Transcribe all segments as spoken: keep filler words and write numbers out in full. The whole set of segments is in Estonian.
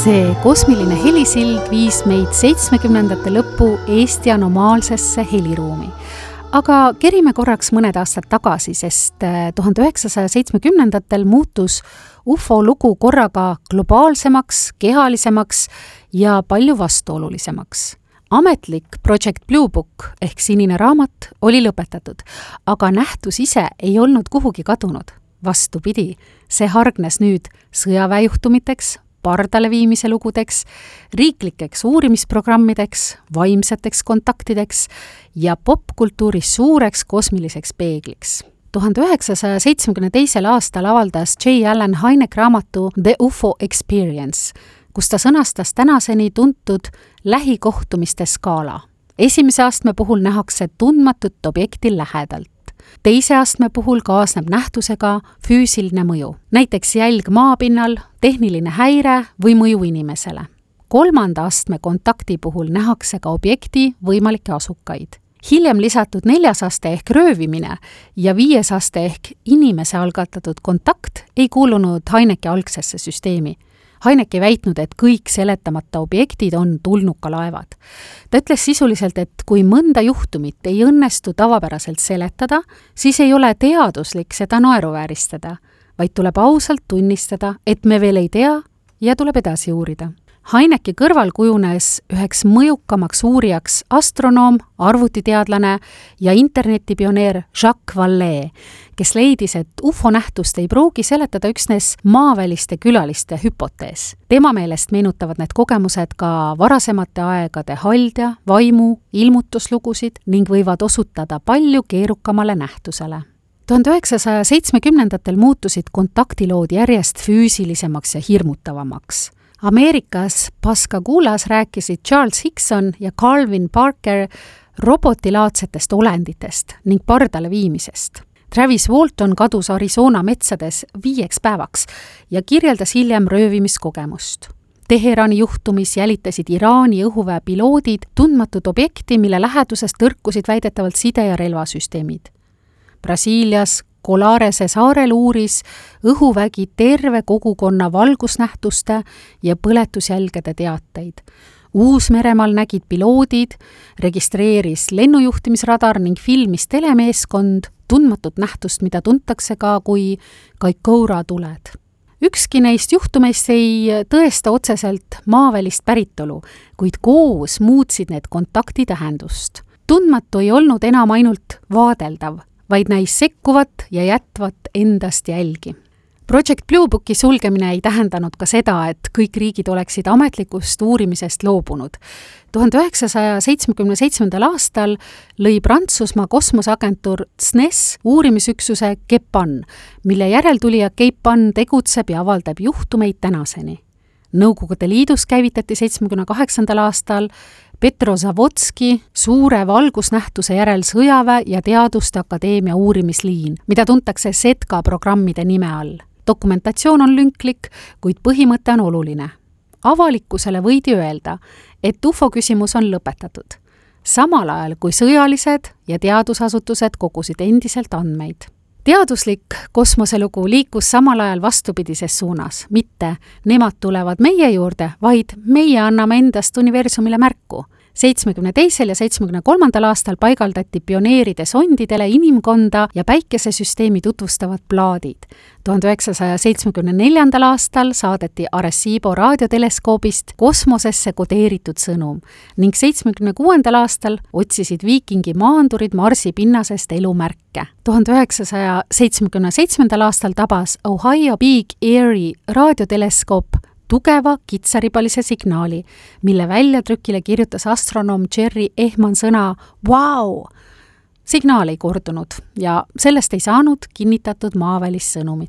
See kosmiline helisild viis meid seitsmekümnendate lõppu Eesti anomaalsesse heliruumi. Aga kerime korraks mõned aastad tagasi, sest tuhande üheksasaja seitsmekümnendatel muutus U F O lugu korraga globaalsemaks, kehalisemaks ja palju vastuolulisemaks. Ametlik Project Blue Book ehk sinine raamat oli lõpetatud, aga nähtus ise ei olnud kuhugi kadunud. Vastupidi, see hargnes nüüd sõjaväejuhtumiteks, pardale viimise lugudeks, riiklikeks uurimisprogrammideks, vaimseteks kontaktideks ja popkultuuris suureks kosmiliseks peegliks. tuhande üheksasaja seitsmekümne teisel aastal avaldas J. Allen Hynek raamatu The U F O Experience, kus ta sõnastas tänaseni tuntud lähikohtumiste skaala. Esimese astme puhul nähakse tundmatut objekti lähedalt. Teise astme puhul kaasneb nähtusega füüsiline mõju, näiteks jälg maapinnal, tehniline häire või mõju inimesele. Kolmanda astme kontakti puhul nähakse ka objekti võimalikke asukaid. Hiljem lisatud neljas aste ehk röövimine ja viies aste ehk inimese algatatud kontakt ei kuulunud Hyneki algsesse süsteemi. Hynek ei väitnud, et kõik seletamata objektid on tulnukalaevad. Ta ütles sisuliselt, et kui mõnda juhtumit ei õnnestu tavapäraselt seletada, siis ei ole teaduslik seda naeruvääristada, vaid tuleb ausalt tunnistada, et me veel ei tea ja tuleb edasi uurida. Hyneki kõrval kujunes üheks mõjukamaks uurijaks astronoom, arvutiteadlane ja internetipioneer Jacques Vallée, kes leidis, et U F O nähtust ei pruugi seletada üksnes maaväliste külaliste hüpotees. Tema meelest meenutavad need kogemused ka varasemate aegade haldja, vaimu, ilmutuslugusid ning võivad osutada palju keerukamale nähtusele. tuhande üheksasaja seitsmekümnendatel muutusid kontaktilood järjest füüsilisemaks ja hirmutavamaks. Ameerikas Pascagolas rääkisid Charles Hickson ja Calvin Parker robotilaadsetest olenditest ning pardale viimisest. Travis Walton kadus Arizona metsades viieks päevaks ja kirjeldas hiljem röövimiskogemust. Teherani juhtumis jälitasid Iraani õhuväe piloodid tundmatut objekti, mille läheduses tõrkusid väidetavalt side- ja relvasüsteemid. Brasiilias Kolarese saarel uuris õhuvägi terve kogukonna valgusnähtuste ja põletusjälgede teateid. Uus-Meremaal nägid piloodid, registreeris lennujuhtimisradar ning filmis telemeeskond tundmatut nähtust, mida tuntakse ka kui Kaikoura tuled. Ükski neist juhtumeist ei tõesta otseselt maavälist päritolu, kuid koos muutsid need kontakti tähendust. Tundmatu ei olnud enam ainult vaadeldav, vaid näis sekkuvat ja jätvat endast jälgi. Project Blue Booki sulgemine ei tähendanud ka seda, et kõik riigid oleksid ametlikust uurimisest loobunud. tuhande üheksasaja seitsmekümne seitsmendal aastal lõi Prantsusmaa kosmoseagentuur C N E S uurimisüksuse Kepan, mille järeltulija Kepan tegutseb ja avaldab juhtumeid tänaseni. Nõukogude Liidus käivitati seitsmekümne kaheksandal aastal Petrozavodski suure valgusnähtuse järel sõjaväe ja teaduste akadeemia uurimisliin, mida tuntakse S E T K A programmide nime all. Dokumentatsioon on lünklik, kuid põhimõte on oluline. Avalikkusele võidi öelda, et U F O küsimus on lõpetatud, samal ajal kui sõjalised ja teadusasutused kogusid endiselt andmeid. Teaduslik kosmoselugu liikus samal ajal vastupidises suunas, mitte nemad tulevad meie juurde, vaid meie anname endast universumile märku. seitsmekümne teisel ja seitsmekümne kolmandal aastal paigaldati pioneeride sondidele inimkonda ja päikesesüsteemi tutvustavad plaadid. tuhande üheksasaja seitsmekümne neljandal aastal saadeti Arecibo raadioteleskoobist kosmosesse kodeeritud sõnum ning seitsmekümne kuuendal aastal otsisid viikingi maandurid Marsi pinnasest elumärke. tuhande üheksasaja seitsmekümne seitsmendal aastal tabas Ohio Big Erie raadioteleskoop tugeva kitsaribalise signaali, mille väljatrükile kirjutas astronoom Jerry Ehman sõna "Wow!". Signaal ei kordunud ja sellest ei saanud kinnitatud maavälist sõnumit.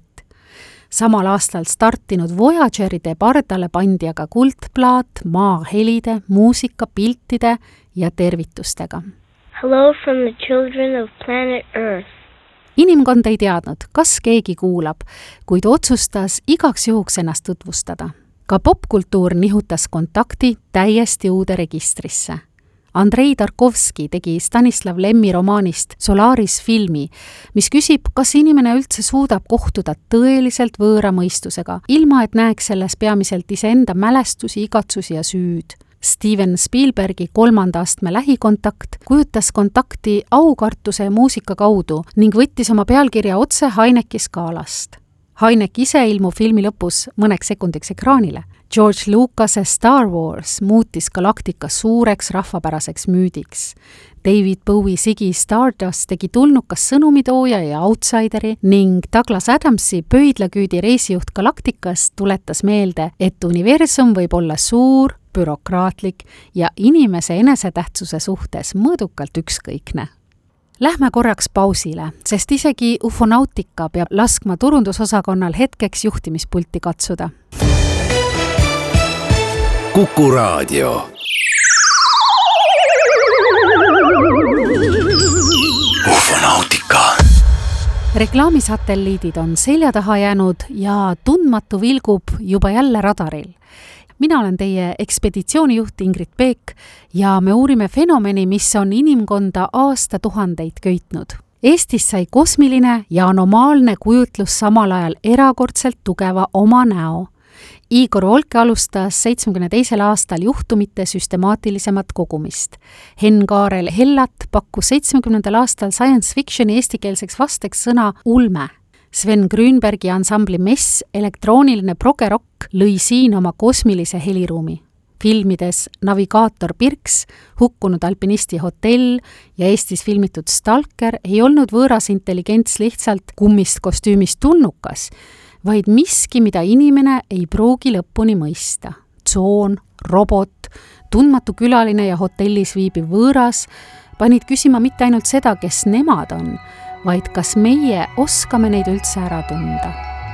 Samal aastal startinud Voyageride pardale pandi aga kuldplaat maa helide, muusika, piltide ja tervitustega. Hello from the children of planet Earth. Inimkond ei teadnud, kas keegi kuulab, kuid otsustas igaks juhuks ennast tutvustada. Ka popkultuur nihutas kontakti täiesti uude registrisse. Andrei Tarkovski tegi Stanislav Lemmi romaanist Solaris filmi, mis küsib, kas inimene üldse suudab kohtuda tõeliselt võõra mõistusega, ilma et näeks selles peamiselt iseenda mälestusi, igatsusi ja süüd. Steven Spielbergi kolmanda astme lähikontakt kujutas kontakti aukartuse ja muusika kaudu ning võttis oma pealkirja otse Heineki skaalast. Heinek ise ilmub filmi lõpus mõneks sekundiks ekraanile. George Lucase Star Wars muutis galaktika suureks rahvapäraseks müüdiks. David Bowie Ziggy Stardust tegi tulnukas sõnumitooja ja outsideri ning Douglas Adamsi pöidlaküüdi reisijuht galaktikas tuletas meelde, et universum võib olla suur, bürokraatlik ja inimese enesetähtsuse suhtes mõõdukalt ükskõikne. Lähme korraks pausile, sest isegi ufonautika peab laskma turundusosakonnal hetkeks juhtimispulti katsuda. Kuku Raadio. Ufonautika. Reklaamisatelliidid on selja taha jäänud ja tundmatu vilgub juba jälle radaril. Mina olen teie ekspeditsioonijuht Ingrid Peek ja me uurime fenomeni, mis on inimkonda aastatuhandeid köitnud. Eestis sai kosmiline ja anomaalne kujutlus samal ajal erakordselt tugeva oma näo. Igor Volke alustas seitsmekümne teisel aastal juhtumite süstemaatilisemat kogumist. Henn Kaarel Hellat pakkus seitsmekümnendal aastal science fictioni eestikeelseks vasteks sõna ulme. Sven Grünbergi ansambli Mess, elektrooniline progerokk, lõi siin oma kosmilise heliruumi. Filmides Navigaator Pirks, Hukkunud alpinisti hotell ja Eestis filmitud Stalker ei olnud võõras intelligents lihtsalt kummist kostüümist tulnukas, vaid miski, mida inimene ei pruugi lõpuni mõista. Tsoon, robot, tundmatu külaline ja hotellis viibiv võõras panid küsima mitte ainult seda, kes nemad on, vaid kas meie oskame neid üldse ära tunda.